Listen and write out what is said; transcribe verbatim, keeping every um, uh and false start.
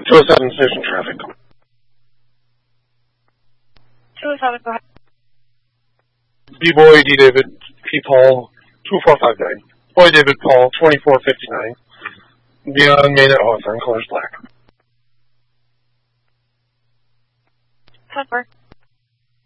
two oh seven station traffic. two oh seven, go ahead. B-Boy, D. David, P. Paul, two four five nine. Boy David Paul, twenty-four fifty-nine. Beyond Main at Hawthorne, colors black. ten four.